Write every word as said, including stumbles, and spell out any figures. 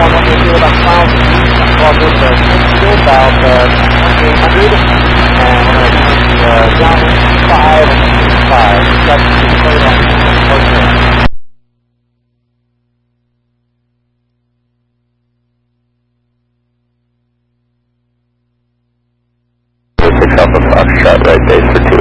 one when we do about miles of east, I'm called this uh, still about uh, twenty-eight hundred, and we're going to turn the uh, downwind five and five. We've got to be clear on the Six Alpha Fox, shot right base for two